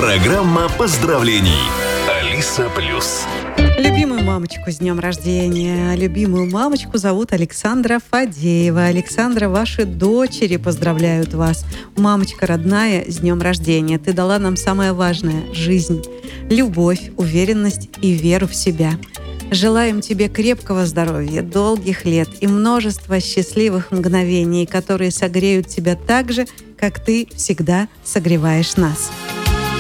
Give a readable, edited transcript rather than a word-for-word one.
Программа поздравлений. Алиса Плюс. Любимую мамочку с днем рождения. Любимую мамочку зовут Александра Фадеева. Александра, ваши дочери поздравляют вас. Мамочка родная, с днем рождения. Ты дала нам самое важное – жизнь, любовь, уверенность и веру в себя. Желаем тебе крепкого здоровья, долгих лет и множества счастливых мгновений, которые согреют тебя так же, как ты всегда согреваешь нас.